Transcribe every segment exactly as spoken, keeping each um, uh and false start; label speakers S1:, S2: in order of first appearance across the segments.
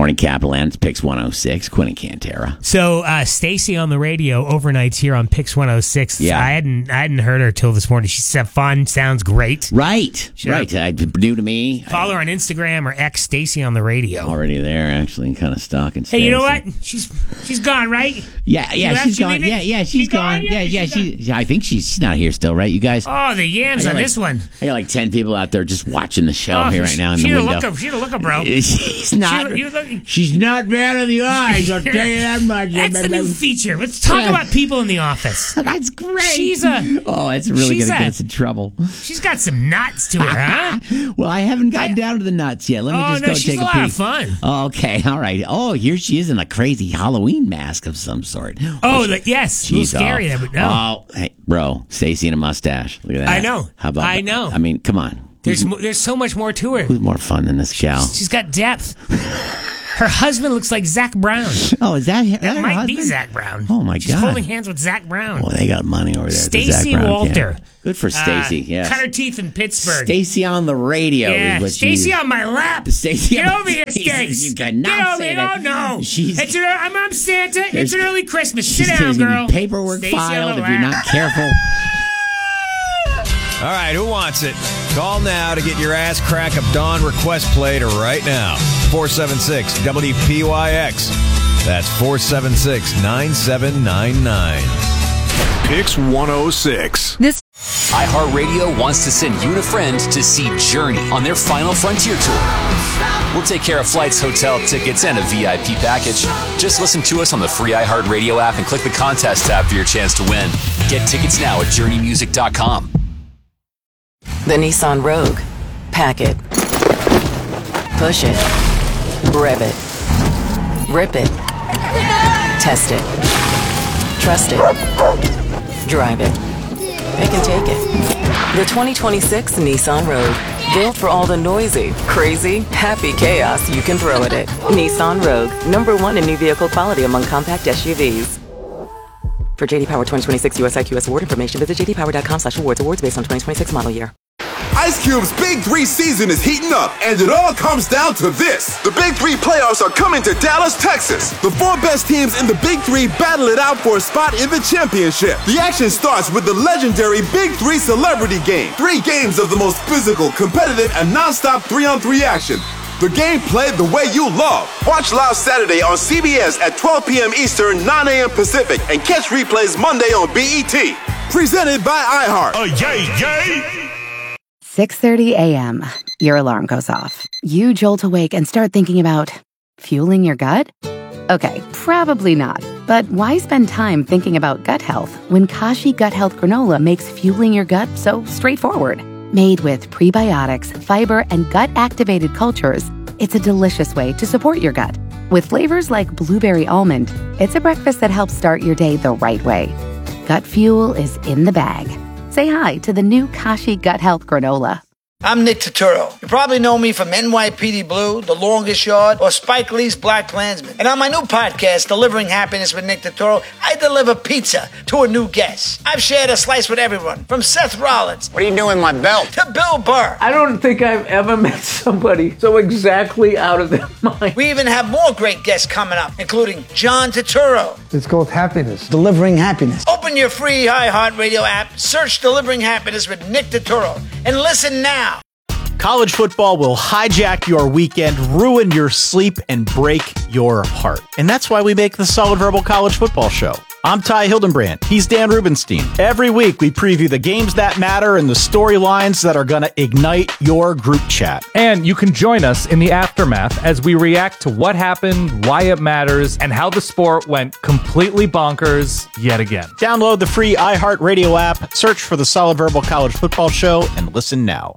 S1: morning, Capital Land. It's Pix one oh six, Quinn and Cantera.
S2: So uh, Stacy on the radio overnights here on Pix one oh six.
S1: Yeah.
S2: I hadn't I hadn't heard her till this morning. She said fun, sounds great.
S1: Right,
S2: Sure.
S1: right. Uh, new to me.
S2: Follow her on Instagram or X Stacy on the radio.
S1: Already there, actually, kind of stalking.
S2: Hey, you know what? She's she's gone, right?
S1: Yeah, yeah,
S2: You
S1: she's
S2: actually
S1: gone.
S2: leaving?
S1: Yeah, yeah, she's
S2: She's
S1: gone.
S2: gone?
S1: Yeah,
S2: Yeah,
S1: yeah,
S2: she's
S1: she. Yeah, I think she's, she's not here still, right? You guys.
S2: Oh, the yams
S1: I got
S2: on
S1: like-
S2: this one.
S1: I got like ten people out there just watching the show
S2: Oh,
S1: here
S2: she-
S1: right now in
S2: she
S1: the
S2: the
S1: window.
S2: looker, she the looker, bro.
S1: She's not.
S2: She- you look-
S1: she's not bad of the eyes. I'll tell you that much.
S2: That's the new feature. Let's talk
S1: Yeah.
S2: about people in the office.
S1: That's great.
S2: She's a.
S1: Oh, it's really
S2: she's
S1: going to
S2: a-
S1: get us in trouble.
S2: She's got some nuts to her, huh?
S1: Well, I haven't gotten down to the nuts yet. Let me
S2: Oh,
S1: just
S2: no,
S1: go
S2: she's
S1: take
S2: a
S1: a,
S2: lot
S1: peek.
S2: of fun.
S1: Okay, all right. Oh, here she is in a crazy Halloween mask of some sort.
S2: Oh, the, yes. A little
S1: She's
S2: scary,
S1: all-
S2: that would know.
S1: Oh, hey, bro, Stacey in a mustache. Look at that.
S2: I know.
S1: How about
S2: I
S1: that?
S2: know.
S1: I mean, come on.
S2: There's mo- there's so much more to her.
S1: Who's more fun than this gal?
S2: She's got depth. Her husband looks like Zach Brown.
S1: Oh, is that, that
S2: That
S1: her
S2: might
S1: husband?
S2: be Zach Brown.
S1: Oh, my
S2: She's
S1: God.
S2: holding hands with Zach Brown.
S1: Oh, they got money over there. at the Zach
S2: Stacy
S1: Brown
S2: Walter.
S1: camp. Good for Stacy,
S2: Uh,
S1: yes.
S2: Cut her teeth in Pittsburgh.
S1: Stacy on the radio
S2: Yeah,
S1: is what she
S2: Stacy
S1: is.
S2: on my lap.
S1: Stacey
S2: Get
S1: on-
S2: over here,
S1: Jesus,
S2: Stace.
S1: you cannot
S2: Get over
S1: say
S2: here.
S1: that.
S2: Oh, no.
S1: She's-
S2: It's an, I'm, I'm Santa.
S1: There's-
S2: It's an early Christmas. Sit
S1: She's-
S2: down,
S1: there's gonna
S2: girl.
S1: be paperwork
S2: Stacy on
S1: filed
S2: the
S1: if you're
S2: lap.
S1: not careful.
S3: All right, who wants it? Call now to get your ass crack of dawn request played right now. four seven six W P Y X. That's four seven six, nine seven nine nine.
S4: Pix one oh six.
S5: This iHeartRadio wants to send you and a friend to see Journey on their Final Frontier tour. We'll take care of flights, hotel tickets, and a V I P package. Just listen to us on the free iHeartRadio app and click the contest tab for your chance to win. Get tickets now at journey music dot com.
S6: The Nissan Rogue. Pack it. Push it. Rev it. Rip it. Test it. Trust it. Drive it. It can take it. The twenty twenty-six Nissan Rogue. Built for all the noisy, crazy, happy chaos you can throw at it. Nissan Rogue. Number one in new vehicle quality among compact S U Vs. For J D Power twenty twenty-six U S I Q S award information, visit j d power dot com slash awards. Awards based on twenty twenty-six model year.
S7: Ice Cube's Big Three season is heating up, and it all comes down to this. The Big Three playoffs are coming to Dallas, Texas. The four best teams in the Big Three battle it out for a spot in the championship. The action starts with the legendary Big Three Celebrity Game. Three games of the most physical, competitive, and non-stop three-on-three action. The game played the way you love. Watch live Saturday on C B S at twelve p.m. Eastern, nine a.m. Pacific, and catch replays Monday on B E T. Presented by iHeart.
S4: Oh, yay, yay!
S8: six thirty a.m. Your alarm goes off. You jolt awake and start thinking about fueling your gut? Okay, probably not. But why spend time thinking about gut health when Kashi Gut Health Granola makes fueling your gut so straightforward? Made with prebiotics, fiber, and gut-activated cultures, it's a delicious way to support your gut. With flavors like blueberry almond, it's a breakfast that helps start your day the right way. Gut fuel is in the bag. Say hi to the new Kashi Gut Health Granola.
S9: I'm Nick Turturro. You probably know me from N Y P D Blue, The Longest Yard, or Spike Lee's Black Klansman. And on my new podcast, Delivering Happiness with Nick Turturro, I deliver pizza to a new guest. I've shared a slice with everyone, from Seth Rollins.
S10: What are you doing, my belt?
S9: To Bill Burr.
S11: I don't think I've ever met somebody so exactly out of their mind.
S9: We even have more great guests coming up, including John Turturro.
S12: It's called Happiness. Delivering Happiness.
S9: Open your free iHeartRadio app, search Delivering Happiness with Nick Turturro, and listen now.
S13: College football will hijack your weekend, ruin your sleep, and break your heart. And that's why we make the Solid Verbal College Football Show. I'm Ty Hildenbrand. He's Dan Rubenstein. Every week, we preview the games that matter and the storylines that are going to ignite your group chat.
S14: And you can join us in the aftermath as we react to what happened, why it matters, and how the sport went completely bonkers yet again.
S13: Download the free iHeartRadio app, search for the Solid Verbal College Football Show, and listen now.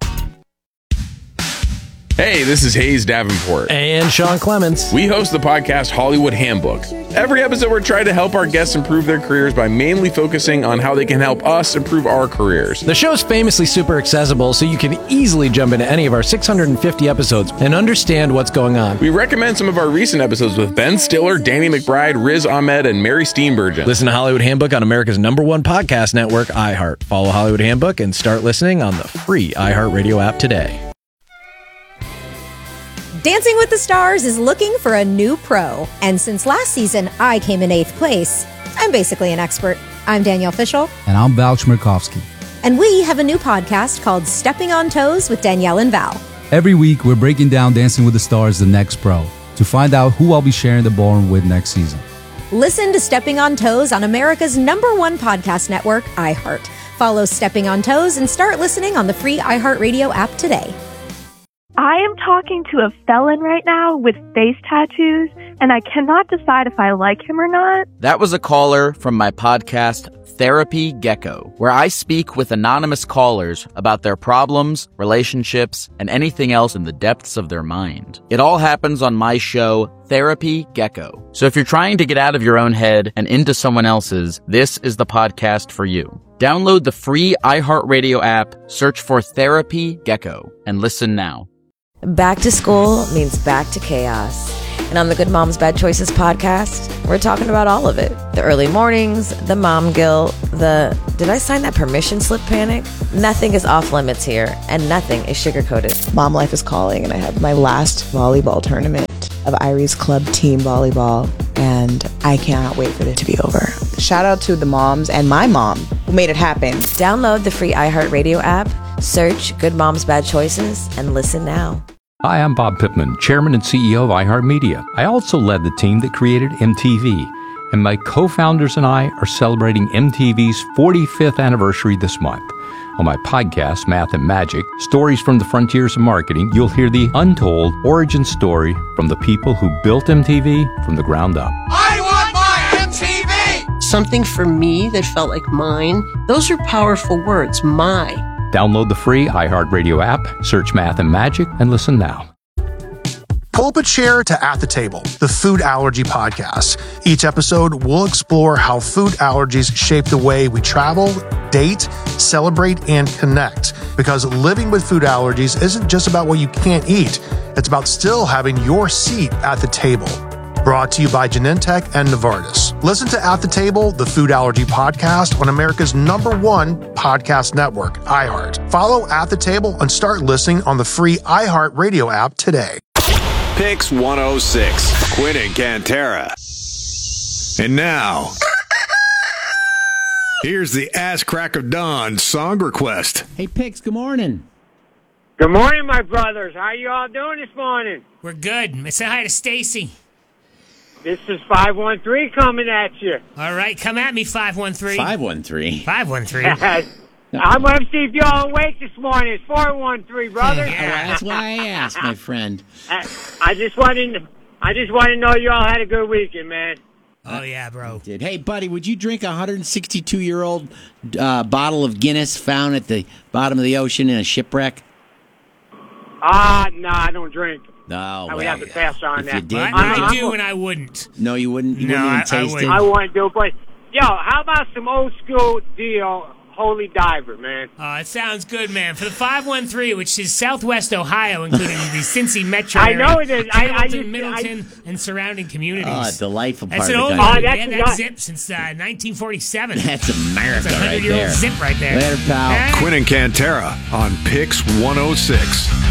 S15: Hey, this is Hayes Davenport.
S16: And Sean Clements.
S15: We host the podcast Hollywood Handbook. Every episode, we're trying to help our guests improve their careers by mainly focusing on how they can help us improve our careers.
S16: The show's famously super accessible, so you can easily jump into any of our six hundred fifty episodes and understand what's going on.
S15: We recommend some of our recent episodes with Ben Stiller, Danny McBride, Riz Ahmed, and Mary Steenburgen.
S16: Listen to Hollywood Handbook on America's number one podcast network, iHeart. Follow Hollywood Handbook and start listening on the free iHeartRadio app today.
S10: Dancing with the Stars is looking for a new pro. And since last season I came in eighth place, I'm basically an expert. I'm Danielle Fishel.
S17: And I'm Val Chmerkovsky.
S10: And we have a new podcast called Stepping on Toes with Danielle and Val.
S17: Every week, we're breaking down Dancing with the Stars, the next pro, to find out who I'll be sharing the ballroom with next season.
S10: Listen to Stepping on Toes on America's number one podcast network, iHeart. Follow Stepping on Toes and start listening on the free iHeartRadio app today.
S18: I am talking to a felon right now with face tattoos, and I cannot decide if I like him or not.
S19: That was a caller from my podcast, Therapy Gecko, where I speak with anonymous callers about their problems, relationships, and anything else in the depths of their mind. It all happens on my show, Therapy Gecko. So if you're trying to get out of your own head and into someone else's, this is the podcast for you. Download the free iHeartRadio app, search for Therapy Gecko, and listen now.
S20: Back to school means back to chaos. And on the Good Moms Bad Choices podcast, we're talking about all of it. The early mornings, the mom guilt, the did I sign that permission slip panic? Nothing is off limits here, and nothing is sugar-coated.
S21: Mom life is calling, and I have my last volleyball tournament of Irie's Club team volleyball, and I cannot wait for it to be over. Shout out to the moms and my mom who made it happen.
S20: Download the free iHeartRadio app, search Good Moms Bad Choices, and listen now.
S22: Hi, I'm Bob Pittman, Chairman and C E O of iHeartMedia. I also led the team that created M T V, and my co-founders and I are celebrating M T V's forty-fifth anniversary this month. On my podcast, Math and Magic, Stories from the Frontiers of Marketing, you'll hear the untold origin story from the people who built M T V from the ground up.
S23: I want my M T V! Something for me that felt like mine. Those are powerful words, my.
S22: Download the free iHeartRadio app, search Math and Magic, and listen now.
S24: Pull up a chair to At the Table, the food allergy podcast. Each episode, we'll explore how food allergies shape the way we travel, date, celebrate, and connect. Because living with food allergies isn't just about what you can't eat. It's about still having your seat at the table. Brought to you by Genentech and Novartis. Listen to At the Table, the food allergy podcast on America's number one podcast network, iHeart. Follow At the Table and start listening on the free iHeart Radio app today.
S4: Picks one oh six, Quinn and Cantera. And now, here's the Ass Crack of Dawn song request.
S1: Hey, Pix, good morning.
S25: Good morning, my brothers. How you all doing this morning?
S2: We're good. Say hi to Stacy.
S25: This is five one three coming at you.
S2: All right, come at me, five one three.
S1: five one three.
S2: five one three.
S25: I'm going to see if y'all awake this morning. It's four one three, brothers.
S1: Yeah, well, that's why I asked, my friend.
S25: I, I just wanted, I just want to know you all had a good weekend, man.
S2: Oh, yeah, bro.
S1: Did. Hey, buddy, would you drink a one hundred sixty-two-year-old uh, bottle of Guinness found at the bottom of the ocean in a shipwreck?
S25: Ah, uh, no, I don't drink.
S1: No,
S25: I
S1: well,
S25: would have to pass on
S1: if
S25: that.
S1: You did,
S2: I, I do, and I wouldn't.
S1: No, you wouldn't. You
S2: no,
S1: wouldn't even
S2: I,
S1: taste
S2: I
S1: it.
S2: wouldn't.
S25: I wouldn't do it, but yo, how about some old school deal? Holy Diver, man.
S2: Oh, it sounds good, man. For the five one three, which is Southwest Ohio, including the Cincy metro
S25: I
S2: area,
S25: know it is. I,
S2: Hamilton,
S25: I just,
S2: Middleton, I, and surrounding communities.
S1: Oh, delightful part
S2: that's
S1: of
S2: an
S1: the
S2: old
S1: country.
S2: one.
S25: Oh, that's
S2: They had that zip since uh, nineteen forty-seven.
S1: That's America
S2: that's a
S1: right
S2: hundred-year-old
S1: there.
S2: zip right there.
S1: Later, pal.
S2: Hey.
S4: Quinn and Cantera on Picks one oh six.